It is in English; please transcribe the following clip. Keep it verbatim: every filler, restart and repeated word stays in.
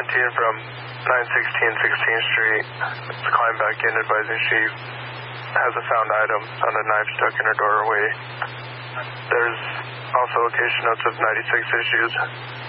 seventeen from nine sixteen sixteenth Street. It's climb back in, advising she has a found item, found a knife stuck in her doorway. There's also location notes of ninety-six issues.